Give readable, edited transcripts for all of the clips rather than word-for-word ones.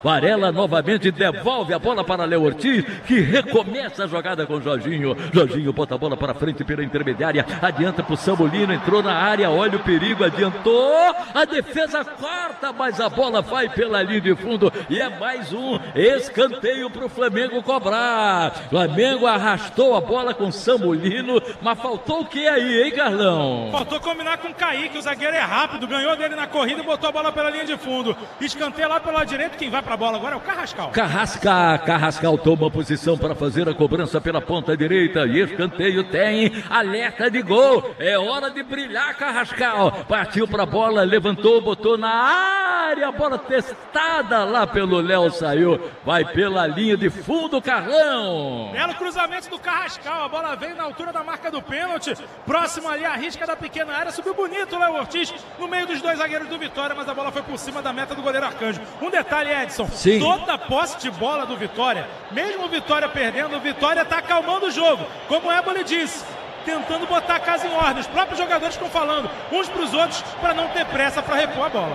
Varela novamente devolve a bola para Léo Ortiz, que recomeça a jogada com Jorginho. Jorginho bota a bola para frente pela intermediária, adianta para o Samulino, entrou na área, olha o perigo, adiantou, a defesa corta, mas a bola vai pela linha de fundo e é mais um escanteio para o Flamengo cobrar. Flamengo arrastou a bola com Samulino, mas faltou o que aí, hein, Carlão? Faltou combinar com o Kaique, o zagueiro é rápido, ganhou dele na corrida e botou a bola pela linha de fundo. Escanteio lá pelo lado direito, quem vai a bola agora é o Carrascal. Carrascal toma posição para fazer a cobrança pela ponta direita e escanteio tem alerta de gol. É hora de brilhar, Carrascal. Partiu para a bola, levantou, botou na área, a bola testada lá pelo Léo, saiu. Vai pela linha de fundo, Carlão. Belo cruzamento do Carrascal, a bola veio na altura da marca do pênalti, próximo ali à risca da pequena área, subiu bonito o Léo Ortiz no meio dos dois zagueiros do Vitória, mas a bola foi por cima da meta do goleiro Arcanjo. Um detalhe, Edson. Sim. Toda a posse de bola do Vitória, mesmo o Vitória perdendo, o Vitória está acalmando o jogo, como o Éboli disse, tentando botar a casa em ordem. Os próprios jogadores estão falando uns para os outros para não ter pressa para repor a bola.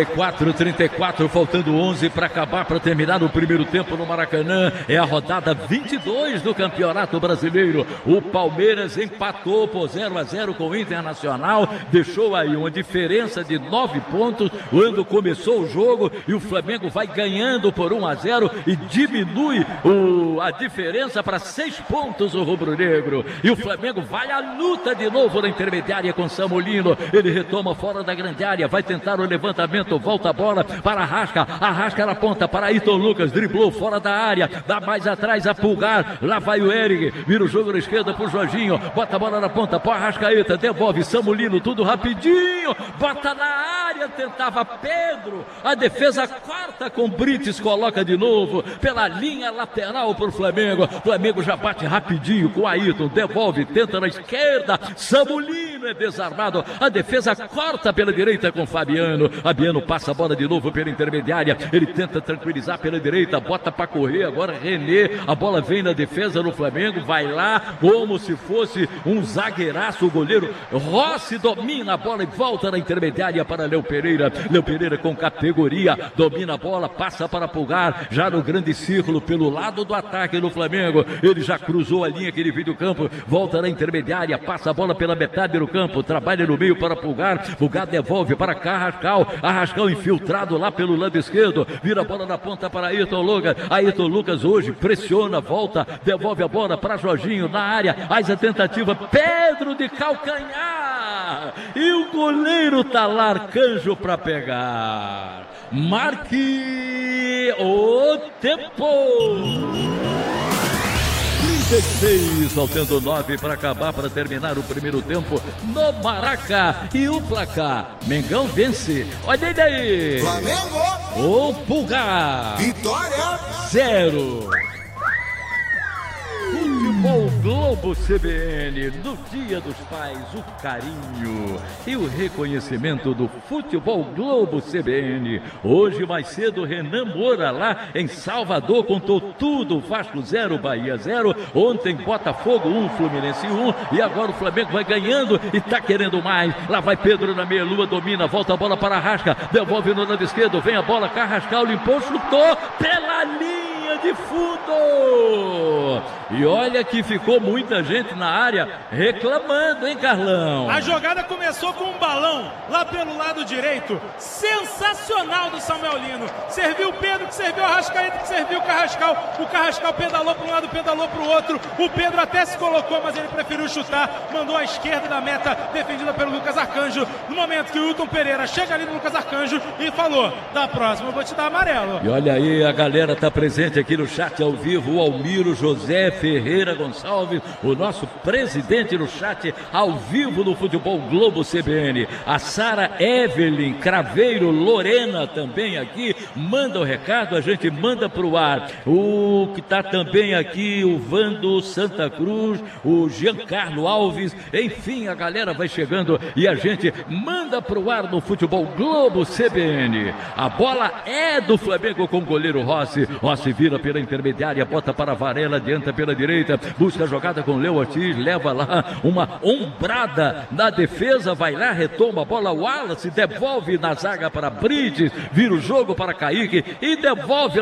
34, faltando 11 para acabar, para terminar o primeiro tempo no Maracanã. É a rodada 22 do Campeonato Brasileiro. O Palmeiras empatou por 0-0 com o Internacional, deixou aí uma diferença de 9 pontos quando começou o jogo, e o Flamengo vai ganhando por 1-0 e diminui a diferença para 6 pontos o rubro-negro. E o Flamengo vai à luta de novo na intermediária com Samulino. Ele retoma fora da grande área, vai tentar o levantamento, volta a bola para Arrasca na ponta para Ayrton Lucas, driblou fora da área, dá mais atrás a Pulgar, lá vai o Eric, vira o jogo na esquerda pro Jorginho, bota a bola na ponta para Arrascaeta, devolve Samulino, tudo rapidinho, bota na área, tentava Pedro, a defesa corta com Brites, coloca de novo pela linha lateral pro Flamengo. Flamengo já bate rapidinho com Ayrton, devolve, tenta na esquerda, Samulino é desarmado, a defesa corta pela direita com Fabiano passa a bola de novo pela intermediária, ele tenta tranquilizar pela direita, bota para correr, agora René, a bola vem na defesa no Flamengo, vai lá como se fosse um zagueiraço, o goleiro Rossi domina a bola e volta na intermediária para Léo Pereira com categoria, domina a bola, passa para Pulgar, já no grande círculo pelo lado do ataque do Flamengo, ele já cruzou a linha que ele veio do campo, volta na intermediária, passa a bola pela metade do campo, trabalha no meio para Pulgar devolve para Arrascal infiltrado lá pelo lado esquerdo, vira a bola na ponta para Ayrton Lucas hoje pressiona, volta, devolve a bola para Jorginho na área, faz a tentativa, Pedro de calcanhar, e o goleiro tá lá, Arcanjo para pegar. Marque o tempo. 36, faltando 9 para acabar, para terminar o primeiro tempo no Maraca. E o placar, Mengão vence. Olha ele aí. Flamengo. O Pulgar. Vitória. 0. Futebol Globo CBN, no Dia dos Pais, o carinho e o reconhecimento do Futebol Globo CBN. Hoje mais cedo, Renan Moura lá em Salvador contou tudo, Vasco 0, Bahia 0, ontem Botafogo 1, Fluminense 1, e agora o Flamengo vai ganhando e tá querendo mais. Lá vai Pedro na meia-lua, domina, volta a bola para Arrasca, devolve no lado esquerdo, vem a bola, Carrascal limpou, chutou pela linha de fundo. E olha que ficou muita gente na área reclamando, hein, Carlão? A jogada começou com um balão lá pelo lado direito, sensacional do Samuel Lino. Serviu o Pedro, que serviu o Arrascaeta, que serviu o Carrascal. O Carrascal pedalou para um lado, pedalou para o outro. O Pedro até se colocou, mas ele preferiu chutar. Mandou à esquerda da meta, defendida pelo Lucas Arcanjo. No momento que o Hilton Pereira chega ali no Lucas Arcanjo e falou: da próxima eu vou te dar amarelo. E olha aí, a galera tá presente aqui no chat ao vivo, o Almiro José Ferreira Gonçalves, o nosso presidente no chat ao vivo no Futebol Globo CBN. A Sara Evelyn Craveiro Lorena também aqui, manda o recado, a gente manda pro ar. O que tá também aqui, o Vando Santa Cruz, o Giancarlo Alves, enfim, a galera vai chegando e a gente manda pro ar no Futebol Globo CBN. A bola é do Flamengo com o goleiro Rossi. Rossi vira domina pela intermediária, bota para Varela, adianta pela direita, busca a jogada com Léo Ortiz, leva lá uma ombrada na defesa, vai lá, retoma a bola, Wallace devolve na zaga para Brites, vira o jogo para Kaique e devolve